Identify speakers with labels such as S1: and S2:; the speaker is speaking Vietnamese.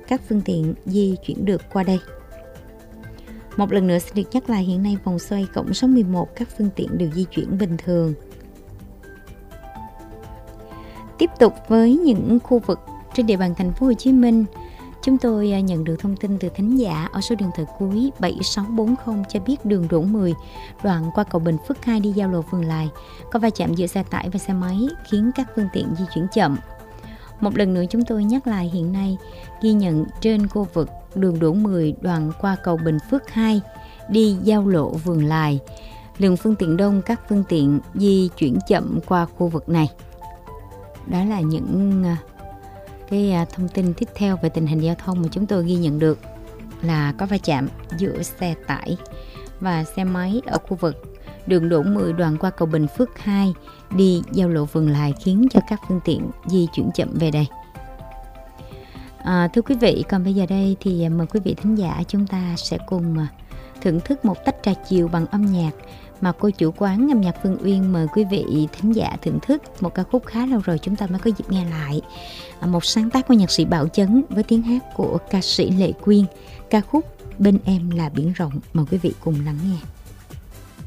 S1: các phương tiện di chuyển được qua đây. Một lần nữa xin được nhắc lại, hiện nay vòng xoay cổng số 11 các phương tiện đều di chuyển bình thường. Tiếp tục với những khu vực trên địa bàn thành phố Hồ Chí Minh, chúng tôi nhận được thông tin từ thính giả ở số điện thoại cuối 7640 cho biết đường Đỗ 10 đoạn qua cầu Bình Phước 2 đi giao lộ Vườn Lài có va chạm giữa xe tải và xe máy khiến các phương tiện di chuyển chậm. Một lần nữa chúng tôi nhắc lại, hiện nay ghi nhận trên khu vực đường Đỗ 10 đoạn qua cầu Bình Phước 2 đi giao lộ Vườn Lài, lượng phương tiện đông, các phương tiện di chuyển chậm qua khu vực này. Đó là những cái thông tin tiếp theo về tình hình giao thông mà chúng tôi ghi nhận được, là có va chạm giữa xe tải và xe máy ở khu vực đường Đỗ 10 đoạn qua cầu Bình Phước 2 đi giao lộ Vườn Lài khiến cho các phương tiện di chuyển chậm về đây. Thưa quý vị, còn bây giờ đây thì mời quý vị thính giả chúng ta sẽ cùng thưởng thức một tách trà chiều bằng âm nhạc mà cô chủ quán âm nhạc Phương Uyên mời quý vị thính giả thưởng thức một ca khúc khá lâu rồi chúng ta mới có dịp nghe lại. Một sáng tác của nhạc sĩ Bảo Chấn với tiếng hát của ca sĩ Lệ Quyên, ca khúc Bên Em Là Biển Rộng. Mời quý vị cùng lắng nghe.